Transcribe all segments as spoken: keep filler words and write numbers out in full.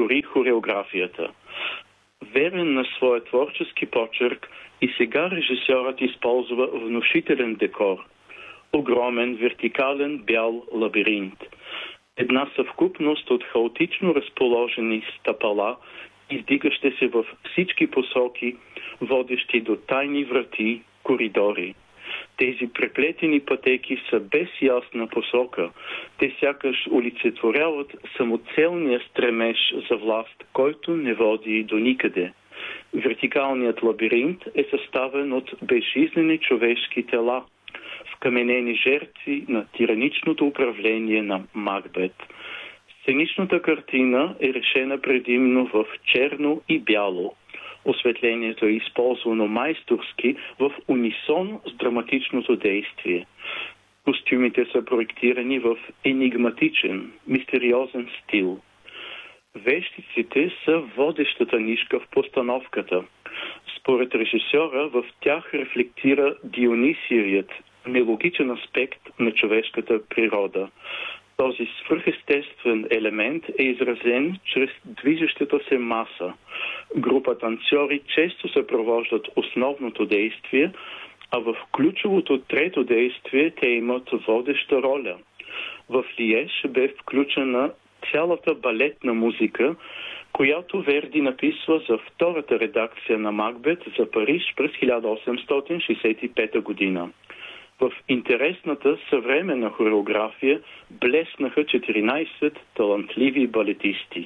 дори хореографията. Верен на своя творчески почерк, и сега режисьорът използва внушителен декор. Огромен, вертикален, бял лабиринт. Една съвкупност от хаотично разположени стъпала, издигащи се във всички посоки, водещи до тайни врати, коридори. Тези преплетени пътеки са без ясна посока. Те сякаш олицетворяват самоцелния стремеж за власт, който не води до никъде. Вертикалният лабиринт е съставен от безжизнени човешки тела, вкаменени жертви на тираничното управление на Макбет. Сценичната картина е решена предимно в черно и бяло. Осветлението е използвано майсторски в унисон с драматичното действие. Костюмите са проектирани в енигматичен, мистериозен стил. Вещиците са водещата нишка в постановката. Според режисьора, в тях рефлектира Дионисиевият, нелогичен аспект на човешката природа. Този свръхестествен елемент е изразен чрез движещата се маса. Група танцори често съпровождат основното действие, а в ключовото трето действие те имат водеща роля. В Лиеж бе включена цялата балетна музика, която Верди написва за втората редакция на Макбет за Париж през хиляда осемстотин шейсет и пета година. В интересната съвременна хореография блеснаха четиринайсет талантливи балетисти.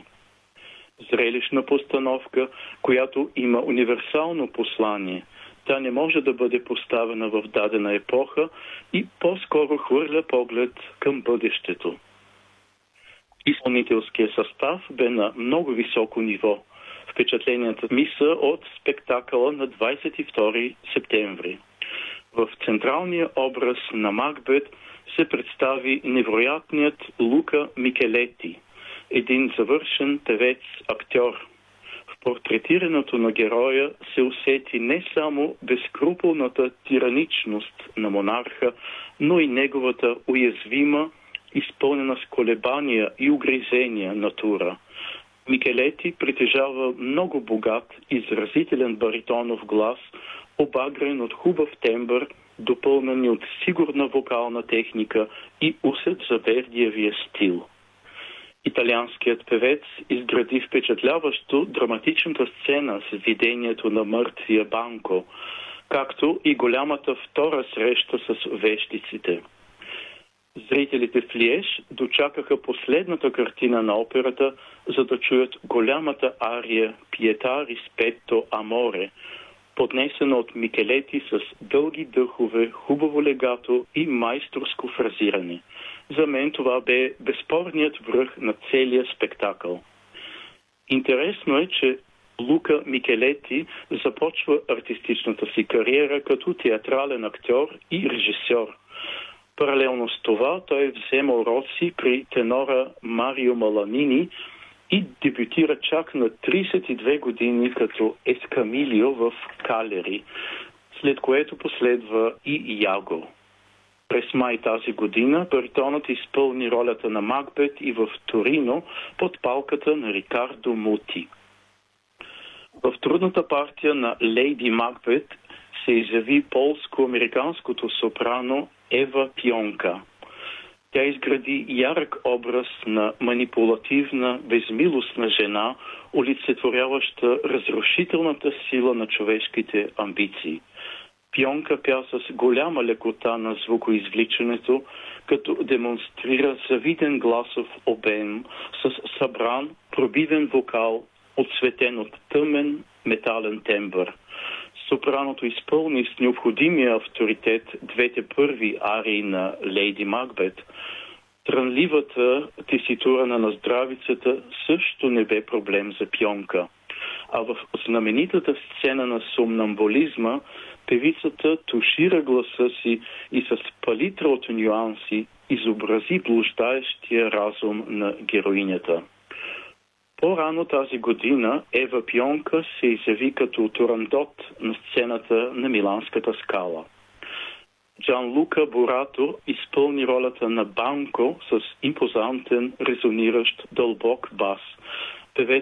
Зрелищна постановка, която има универсално послание. Тя не може да бъде поставена в дадена епоха и по-скоро хвърля поглед към бъдещето. Изпълнителският състав бе на много високо ниво. Впечатленията ми са от спектакъла на двайсет и втори септември. В централния образ на Макбет се представи невероятният Лука Микелети, един завършен певец-актьор. В портретирането на героя се усети не само безкруполната тираничност на монарха, но и неговата уязвима, изпълнена с колебания и угризения натура. Микелети притежава много богат, изразителен баритонов глас, обагрен от хубав тембър, допълнен от сигурна вокална техника и усет за Вердиевия стил. Италианският певец изгради впечатляващо драматичната сцена с видението на мъртвия Банко, както и голямата втора среща с вещиците. Зрителите в Лиеж дочакаха последната картина на операта, за да чуят голямата ария «Пиета Rispetto Amore», поднесена от Микелети с дълги дъхове, хубаво легато и майсторско фразиране. За мен това бе безспорният връх на целия спектакъл. Интересно е, че Лука Микелети започва артистичната си кариера като театрален актьор и режисьор. Паралелно с това той взема уроци при тенора Марио Маланини и дебютира чак на трийсет и две години като Ескамилио в Калери, след което последва и Яго. През май тази година баритонът изпълни ролята на Макбет и в Торино под палката на Рикардо Мути. В трудната партия на Лейди Макбет се изяви полско-американското сопрано Ева Пионка. Тя изгради ярък образ на манипулативна, безмилостна жена, олицетворяваща разрушителната сила на човешките амбиции. Пионка пя с голяма лекота на звукоизвличането, като демонстрира завиден гласов обем с събран, пробивен вокал, отсветен от тъмен метален тембър. Сопраното изпълни с необходимия авторитет двете първи арии на Лейди Макбет. Трънливата теситура на здравицата също не бе проблем за Пионка. А в знаменитата сцена на сомнамбулизма певицата тушира гласа си и с палитра от нюанси изобрази блуждаещия разум на героинята. По-рано тази година Ева Пионка се изяви като Турандот на сцената на Миланската скала. Джанлука Борато изпълни ролята на Банко с импозантен, резониращ, дълбок бас. Певец